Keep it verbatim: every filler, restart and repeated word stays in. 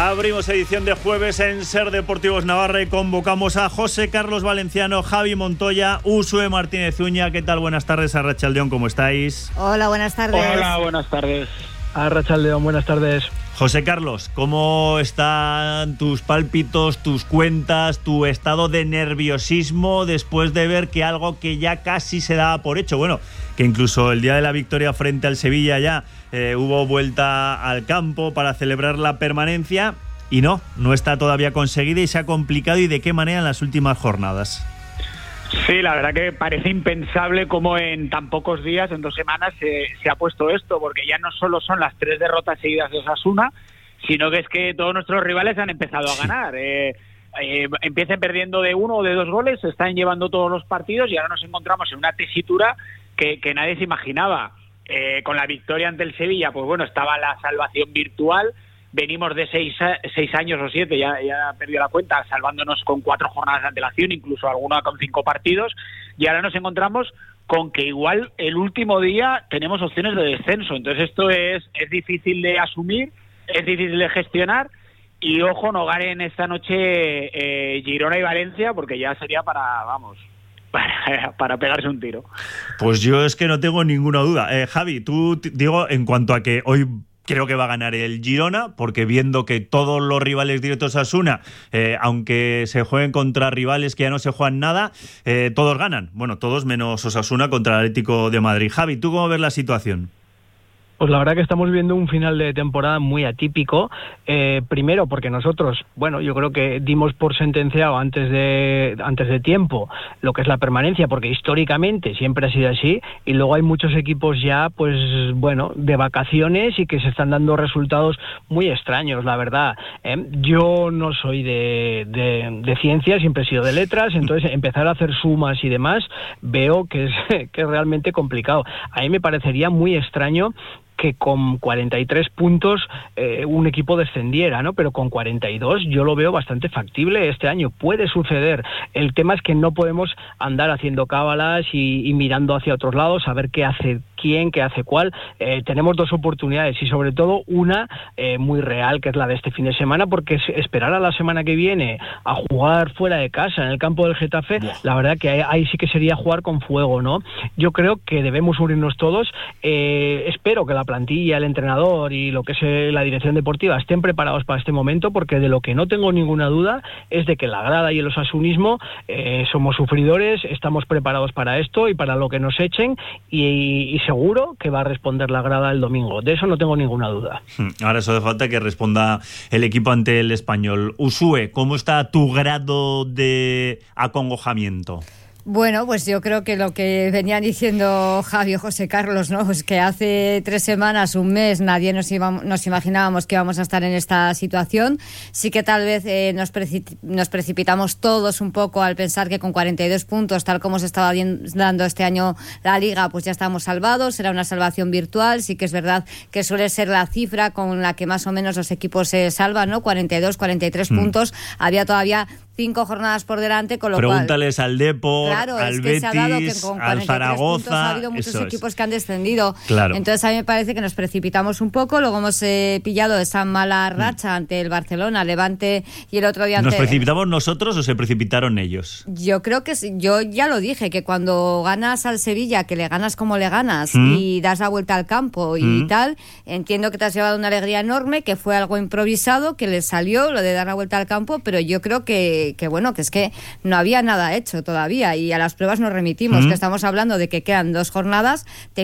Abrimos edición de jueves en Ser Deportivos Navarra y convocamos a José Carlos Valenciano, Javi Montoya, Usue Martínez Uña. ¿Qué tal? Buenas tardes, Arratsaldeón, ¿cómo estáis? Hola, buenas tardes. Hola, buenas tardes. Arratsaldeón, buenas tardes. José Carlos, ¿cómo están tus pálpitos, tus cuentas, tu estado de nerviosismo después de ver que algo que ya casi se daba por hecho? Bueno, que incluso el día de la victoria frente al Sevilla ya eh, hubo vuelta al campo para celebrar la permanencia y no, no está todavía conseguida y se ha complicado. ¿Y de qué manera en las últimas jornadas? Sí, la verdad que parece impensable cómo en tan pocos días, en dos semanas, se, se ha puesto esto, porque ya no solo son las tres derrotas seguidas de Osasuna, sino que es que todos nuestros rivales han empezado a ganar. Eh, eh, empiecen perdiendo de uno o de dos goles, se están llevando todos los partidos y ahora nos encontramos en una tesitura que, que nadie se imaginaba. Eh, con la victoria ante el Sevilla, pues bueno, estaba la salvación virtual. Venimos de seis, seis años o siete, ya, ya perdió la cuenta, salvándonos con cuatro jornadas de antelación, incluso alguna con cinco partidos, y ahora nos encontramos con que igual el último día tenemos opciones de descenso. Entonces esto es, es difícil de asumir, es difícil de gestionar, y ojo, no ganen esta noche eh, Girona y Valencia, porque ya sería para, vamos... Para, para pegarse un tiro. Pues yo es que no tengo ninguna duda. Eh, Javi, tú, digo, en cuanto a que hoy creo que va a ganar el Girona, porque viendo que todos los rivales directos a Osasuna, eh, aunque se jueguen contra rivales que ya no se juegan nada, eh, todos ganan. Bueno, todos menos Osasuna contra el Atlético de Madrid. Javi, ¿tú cómo ves la situación? Pues la verdad que estamos viendo un final de temporada muy atípico. Eh, primero porque nosotros, bueno, yo creo que dimos por sentenciado antes de antes de tiempo lo que es la permanencia, porque históricamente siempre ha sido así, y luego hay muchos equipos ya, pues bueno, de vacaciones y que se están dando resultados muy extraños, la verdad. Eh, yo no soy de, de, de ciencias, siempre he sido de letras, entonces empezar a hacer sumas y demás veo que es, que es realmente complicado. A mí me parecería muy extraño que con cuarenta y tres puntos eh, un equipo descendiera, ¿no? Pero con cuarenta y dos yo lo veo bastante factible este año. Puede suceder. El tema es que no podemos andar haciendo cábalas y, y mirando hacia otros lados a ver qué hace quién, qué hace cuál. Eh, tenemos dos oportunidades y sobre todo una eh, muy real, que es la de este fin de semana, porque esperar a la semana que viene a jugar fuera de casa en el campo del Getafe, yeah. La verdad que ahí, ahí sí que sería jugar con fuego, ¿no? Yo creo que debemos unirnos todos. Eh, espero que la plantilla, el entrenador y lo que es la dirección deportiva estén preparados para este momento, porque de lo que no tengo ninguna duda es de que la grada y el osasunismo eh, somos sufridores, estamos preparados para esto y para lo que nos echen, y, y seguro que va a responder la grada el domingo, de eso no tengo ninguna duda. Ahora eso hace falta que responda el equipo ante el Español. Usue, ¿cómo está tu grado de acongojamiento? Bueno, pues yo creo que lo que venían diciendo Javi y José Carlos, ¿no? Pues que hace tres semanas, un mes, nadie nos, iba, nos imaginábamos que íbamos a estar en esta situación. Sí que tal vez eh, nos, preci- nos precipitamos todos un poco al pensar que con cuarenta y dos puntos, tal como se estaba dando este año la Liga, pues ya estamos salvados, era una salvación virtual. Sí que es verdad que suele ser la cifra con la que más o menos los equipos se salvan, ¿no? cuarenta y dos, cuarenta y tres mm. puntos. Había todavía cinco jornadas por delante, con lo Pregúntales cual... al Depor, claro, al es que Betis, se ha dado que con al Zaragoza... Ha habido muchos eso equipos es. que han descendido. Claro. Entonces a mí me parece que nos precipitamos un poco. Luego hemos eh, pillado esa mala racha mm. ante el Barcelona, Levante y el otro día ante... ¿Nos precipitamos nosotros o se precipitaron ellos? Yo creo que yo ya lo dije, que cuando ganas al Sevilla, que le ganas como le ganas mm. y das la vuelta al campo y mm. tal, entiendo que te has llevado una alegría enorme, que fue algo improvisado, que les salió lo de dar la vuelta al campo, pero yo creo que, que bueno, que es que no había nada hecho todavía y a las pruebas nos remitimos, mm. que estamos hablando de que quedan dos jornadas.